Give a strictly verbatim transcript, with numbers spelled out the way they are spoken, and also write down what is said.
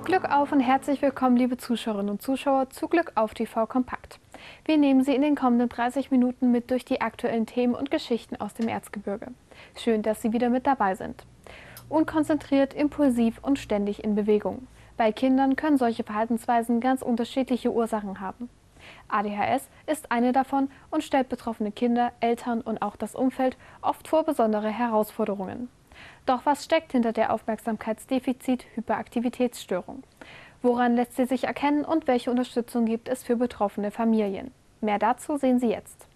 Glück auf und herzlich willkommen, liebe Zuschauerinnen und Zuschauer, zu Glück auf T V Kompakt. Wir nehmen Sie in den kommenden dreißig Minuten mit durch die aktuellen Themen und Geschichten aus dem Erzgebirge. Schön, dass Sie wieder mit dabei sind. Unkonzentriert, impulsiv und ständig in Bewegung. Bei Kindern können solche Verhaltensweisen ganz unterschiedliche Ursachen haben. A D H S ist eine davon und stellt betroffene Kinder, Eltern und auch das Umfeld oft vor besondere Herausforderungen. Doch was steckt hinter der Aufmerksamkeitsdefizit-Hyperaktivitätsstörung? Woran lässt sie sich erkennen und welche Unterstützung gibt es für betroffene Familien? Mehr dazu sehen Sie jetzt.